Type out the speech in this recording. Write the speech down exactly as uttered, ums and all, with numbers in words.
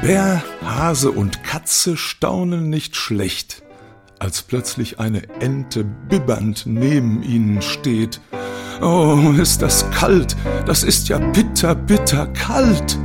Bär, Hase und Katze staunen nicht schlecht, als plötzlich eine Ente bibbernd neben ihnen steht. Oh, ist das kalt, das ist ja bitter, bitter kalt.